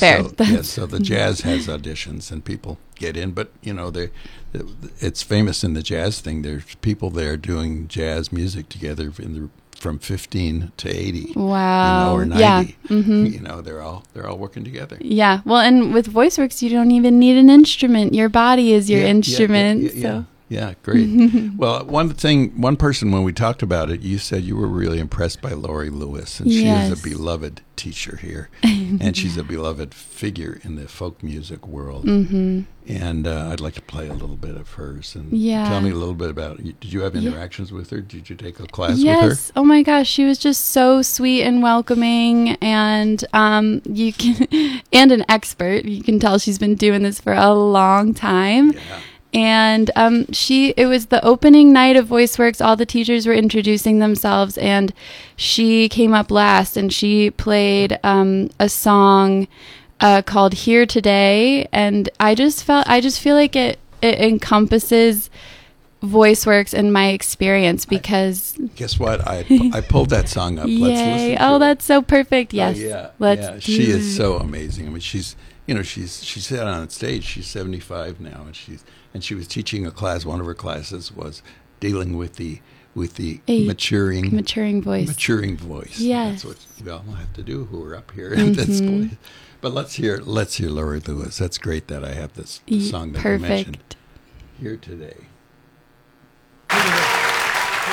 fair. So the jazz has auditions and people get in, but it's famous in the jazz thing. There's people there doing jazz music together from 15 to 80. Wow. Or 90. Yeah. Mm-hmm. They're all working together. Yeah. Well, and with VoiceWorks, you don't even need an instrument. Your body is your instrument. Yeah, great. Well, one person, when we talked about it, you said you were really impressed by Laurie Lewis, and she is a beloved teacher here, and she's a beloved figure in the folk music world. Mm-hmm. And I'd like to play a little bit of hers. And tell me a little bit about it. Did you have interactions with her? Did you take a class with her? Yes. Oh my gosh, she was just so sweet and welcoming, and and an expert. You can tell she's been doing this for a long time. Yeah. And it was the opening night of VoiceWorks. All the teachers were introducing themselves, and she came up last, and she played a song called "Here Today," and I just feel like it encompasses VoiceWorks and my experience, because guess what? I pulled that song up. Yay. Let's listen to it. That's so perfect. Yes. She is so amazing. I mean, she's sat on stage. She's 75 now, and she was teaching a class. One of her classes was dealing with the maturing voice. Yes. That's what we all have to do who are up here at this point. But let's hear Laurie Lewis. That's great that I have this song that you mentioned. Here Today.